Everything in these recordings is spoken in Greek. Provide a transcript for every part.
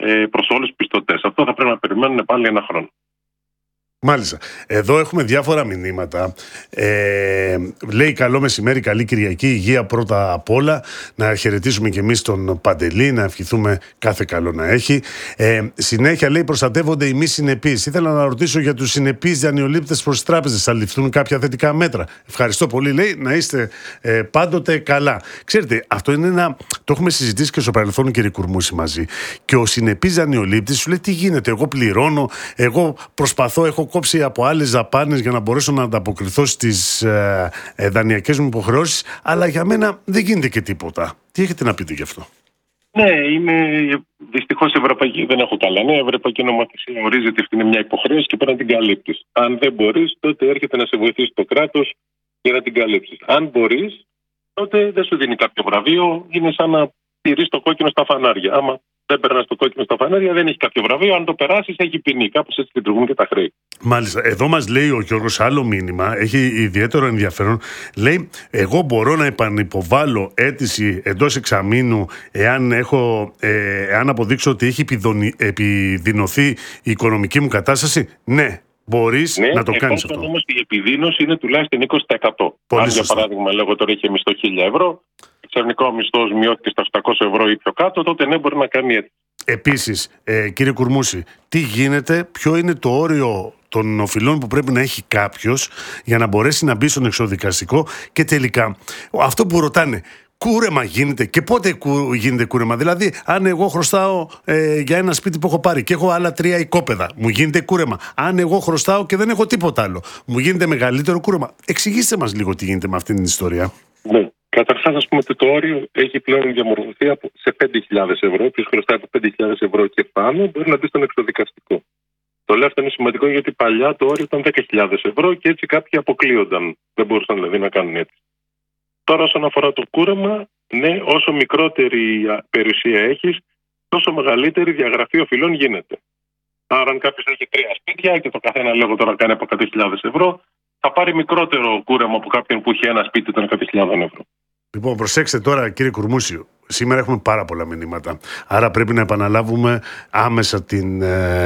προς όλους τους πιστωτές. Αυτό θα πρέπει να περιμένουν πάλι ένα χρόνο. Μάλιστα. Εδώ έχουμε διάφορα μηνύματα. Λέει καλό μεσημέρι, καλή Κυριακή, υγεία πρώτα απ' όλα. Να χαιρετήσουμε και εμείς τον Παντελή, να ευχηθούμε κάθε καλό να έχει. Συνέχεια λέει προστατεύονται οι μη συνεπείς. Ήθελα να ρωτήσω για τους συνεπείς δανειολήπτες προς τις τράπεζες. Θα ληφθούν κάποια θετικά μέτρα? Ευχαριστώ πολύ, λέει, να είστε πάντοτε καλά. Ξέρετε, αυτό είναι το έχουμε συζητήσει και στο παρελθόν, κύριε Κουρμούση, μαζί. Και ο συνεπής δανειολήπτης σου λέει τι γίνεται, εγώ πληρώνω, εγώ προσπαθώ, έχω κόψει από άλλες δαπάνες για να μπορέσω να ανταποκριθώ στις δανειακές μου υποχρεώσεις, αλλά για μένα δεν γίνεται και τίποτα. Τι έχετε να πείτε γι' αυτό? Ναι, δυστυχώς δεν έχω καλά νέα. Η Ευρωπαϊκή Νομοθεσία ορίζει ότι αυτή είναι μια υποχρέωση και πρέπει να την καλύπτεις. Αν δεν μπορείς, τότε έρχεται να σε βοηθήσει το κράτος για να την καλύψεις. Αν μπορείς, τότε δεν σου δίνει κάποιο βραβείο. Είναι σαν να τηρείς το κόκκινο στα φανάρια. Άμα δεν περνάς το κόκκινο στα φανάρια, δεν έχει κάποιο βραβείο. Αν το περάσεις, έχει ποινή. Κάπως έτσι λειτουργούν και τα χρέη. Μάλιστα. Εδώ μας λέει ο Γιώργος άλλο μήνυμα, έχει ιδιαίτερο ενδιαφέρον. Λέει, εγώ μπορώ να επανυποβάλω αίτηση εντός εξαμήνου εάν αποδείξω ότι έχει επιδεινωθεί η οικονομική μου κατάσταση? Ναι. Μπορείς να το κάνεις αυτό. Όμως η επιδείνωση είναι τουλάχιστον 20%. Αν για παράδειγμα, λέγω τώρα είχε μισθό 1.000 ευρώ, ξαφνικά ο μισθός μειώθηκε στα 800 ευρώ ή πιο κάτω, τότε ναι, μπορεί να κάνει έτσι. Επίσης, κύριε Κουρμούση, τι γίνεται, ποιο είναι το όριο των οφειλών που πρέπει να έχει κάποιος για να μπορέσει να μπει στον εξωδικαστικό? Και τελικά, αυτό που ρωτάνε, κούρεμα γίνεται? Και πότε γίνεται κούρεμα? Δηλαδή, αν εγώ χρωστάω για ένα σπίτι που έχω πάρει και έχω άλλα 3 οικόπεδα, μου γίνεται κούρεμα? Αν εγώ χρωστάω και δεν έχω τίποτα άλλο, μου γίνεται μεγαλύτερο κούρεμα? Εξηγήστε μας λίγο τι γίνεται με αυτήν την ιστορία. Ναι. Καταρχάς, ας πούμε ότι το όριο έχει πλέον διαμορφωθεί σε 5.000 ευρώ. Όποιος χρωστάει από 5.000 ευρώ και πάνω μπορεί να μπει στον εξωδικαστικό. Το λέω αυτό είναι σημαντικό γιατί παλιά το όριο ήταν 10.000 ευρώ και έτσι κάποιοι αποκλείονταν. Δεν μπορούσαν δηλαδή να κάνουν έτσι. Τώρα, όσον αφορά το κούρεμα, ναι, όσο μικρότερη περιουσία έχεις, τόσο μεγαλύτερη διαγραφή οφειλών γίνεται. Άρα, αν κάποιος έχει 3 σπίτια και το καθένα λέγω τώρα κάνει από 100.000 ευρώ, θα πάρει μικρότερο κούρεμα από κάποιον που έχει ένα σπίτι των 100.000 ευρώ. Λοιπόν, προσέξτε τώρα, κύριε Κουρμούση, σήμερα έχουμε πάρα πολλά μηνύματα. Άρα πρέπει να επαναλάβουμε άμεσα την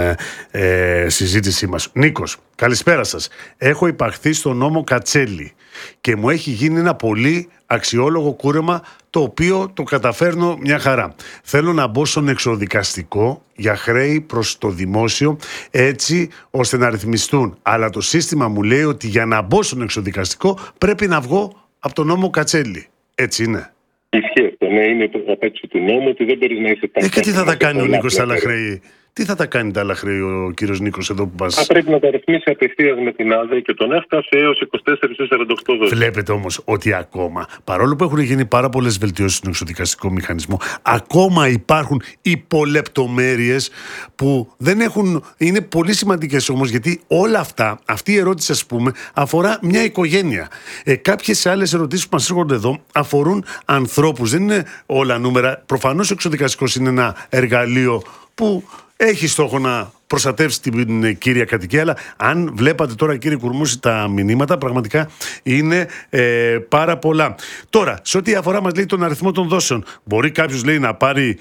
συζήτησή μας. Νίκος, καλησπέρα σας. Έχω υπαχθεί στο νόμο Κατσέλη και μου έχει γίνει ένα πολύ αξιόλογο κούρεμα, το οποίο το καταφέρνω μια χαρά. Θέλω να μπω στον εξωδικαστικό για χρέη προς το δημόσιο, έτσι ώστε να ρυθμιστούν. Αλλά το σύστημα μου λέει ότι για να μπω στον εξωδικαστικό πρέπει να βγω από τον νόμο Κατσέλη. Έτσι είναι? Ισχύει αυτό, ναι, είναι το απέτηση του νόμου ότι δεν μπορεί να είσαι πάντα. Και τι θα τα κάνει ο Νίκος τα άλλα χρέη? Τι θα τα κάνει τα άλλα χρέη ο κύριος Νίκος εδώ που μας... Θα πρέπει να τα ρυθμίσει απευθείας με την άδεια και τον έφτασε έως 24 ή 48 δόσεις. Βλέπετε όμως ότι ακόμα, παρόλο που έχουν γίνει πάρα πολλές βελτιώσεις στον εξωδικαστικό μηχανισμό, ακόμα υπάρχουν υπολεπτομέρειες που δεν έχουν... Είναι πολύ σημαντικές όμως, γιατί όλα αυτά, αυτή η ερώτηση ας πούμε, αφορά μια οικογένεια. Κάποιες άλλες ερωτήσεις που μας έρχονται εδώ αφορούν ανθρώπους, δεν είναι όλα νούμερα. Προφανώς ο εξωδικαστικός είναι ένα εργαλείο που έχει στόχο να προστατεύσει την κύρια κατοικία, αλλά αν βλέπατε τώρα, κύριε Κουρμούση, τα μηνύματα, πραγματικά είναι πάρα πολλά. Τώρα, σε ό,τι αφορά μας λέει τον αριθμό των δόσεων, μπορεί κάποιος λέει να πάρει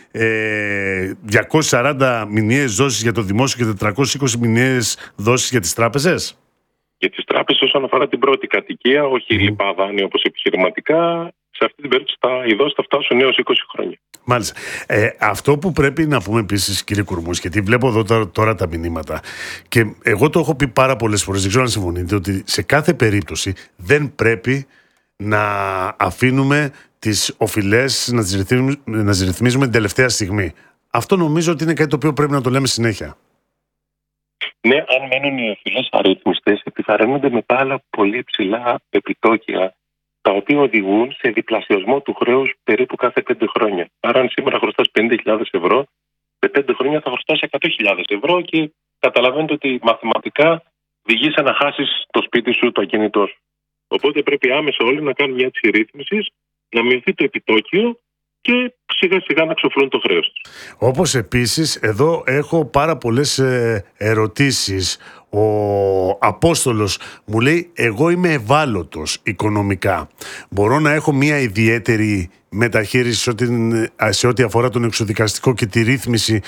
240 μηνιαίες δόσεις για το δημόσιο και 420 μηνιαίες δόσεις για τις τράπεζες? Για τις τράπεζες, όσον αφορά την πρώτη κατοικία, όχι λοιπά δάνεια όπως επιχειρηματικά, σε αυτή την περίπτωση οι δόσεις θα φτάσουν έως 20 χρόνια. Μάλιστα. Αυτό που πρέπει να πούμε επίσης, κύριε Κουρμούση, γιατί βλέπω εδώ τώρα τα μηνύματα και εγώ το έχω πει πάρα πολλές φορές, δεν ξέρω αν συμφωνείτε, ότι σε κάθε περίπτωση δεν πρέπει να αφήνουμε τις οφειλές να τις ρυθμίζουμε την τελευταία στιγμή. Αυτό νομίζω ότι είναι κάτι το οποίο πρέπει να το λέμε συνέχεια. Ναι, αν μένουν οι οφειλές αρρύθμιστες, επιβαρύνονται με άλλα πολύ ψηλά επιτόκια, τα οποία οδηγούν σε διπλασιασμό του χρέους περίπου κάθε 5 χρόνια. Άρα, αν σήμερα χρωστάς 50.000 ευρώ, σε 5 χρόνια θα χρωστάς 100.000 ευρώ και καταλαβαίνετε ότι μαθηματικά οδηγείς να χάσεις το σπίτι σου, το ακίνητό σου. Οπότε πρέπει άμεσα όλοι να κάνουν μια ρύθμιση, να μειωθεί το επιτόκιο και σιγά σιγά να ξοφλούν το χρέος τους. Όπως επίσης, εδώ έχω πάρα πολλές ερωτήσεις. Ο Απόστολος μου λέει, εγώ είμαι ευάλωτος οικονομικά. Μπορώ να έχω μια ιδιαίτερη μεταχείριση σε ό,τι αφορά τον εξωδικαστικό και τη ρύθμιση